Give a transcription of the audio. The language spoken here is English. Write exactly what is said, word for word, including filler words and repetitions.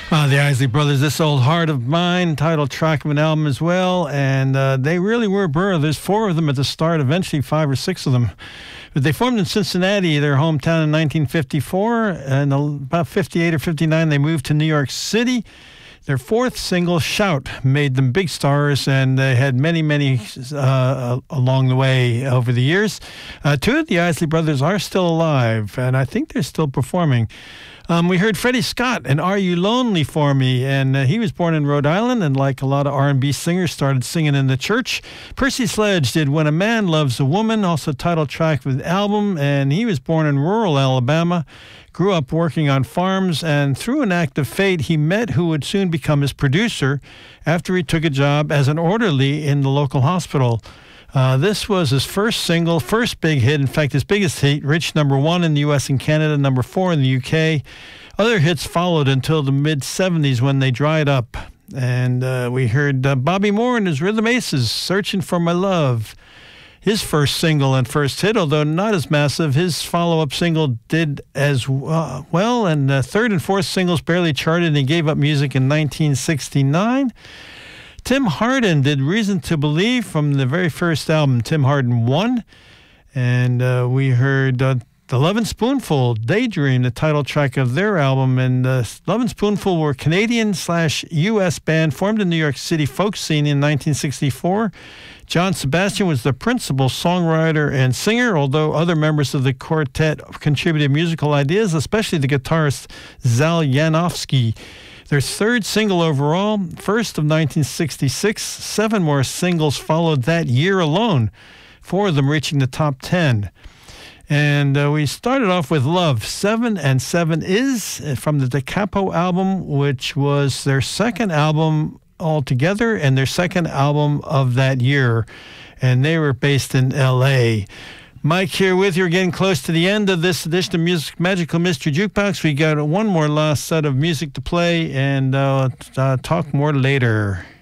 Uh, the Isley Brothers, This Old Heart of Mine, title track of an album as well. And uh, they really were Burr. There's four of them at the start, eventually five or six of them. But they formed in Cincinnati, their hometown, in nineteen fifty-four. And about fifty-eight or fifty-nine, they moved to New York City. Their fourth single, Shout, made them big stars, and they had many, many uh, along the way over the years. Uh, two of the Isley Brothers are still alive, and I think they're still performing. Um, we heard Freddie Scott and Are You Lonely For Me? And uh, he was born in Rhode Island, and like a lot of R and B singers, started singing in the church. Percy Sledge did When a Man Loves a Woman, also title track of the album, and he was born in rural Alabama, grew up working on farms, and through an act of fate, he met who would soon become his producer after he took a job as an orderly in the local hospital. Uh, this was his first single, first big hit. In fact, his biggest hit, reached number one in the U S and Canada, number four in the U K. Other hits followed until the mid-seventies when they dried up. And uh, we heard uh, Bobby Moore and his Rhythm Aces, Searching for My Love. His first single and first hit, although not as massive, his follow-up single did as uh, well. And uh, third and fourth singles barely charted, and he gave up music in nineteen sixty-nine. Tim Hardin did Reason to Believe from the very first album, Tim Hardin one. And uh, we heard uh, The Lovin' Spoonful, Daydream, the title track of their album. And uh, Lovin' Spoonful were a Canadian slash U S band formed in New York City folk scene in nineteen sixty-four. John Sebastian was the principal songwriter and singer, although other members of the quartet contributed musical ideas, especially the guitarist Zal Yanofsky. Their third single overall, first of nineteen sixty-six. Seven more singles followed that year alone, four of them reaching the top ten. And uh, we started off with Love, Seven and Seven Is, from the Da Capo album, which was their second album altogether and their second album of that year. And they were based in L A Mike here with you. We're getting close to the end of this edition of Music Magical Mystery Jukebox. We got one more last set of music to play and uh, uh, talk more later.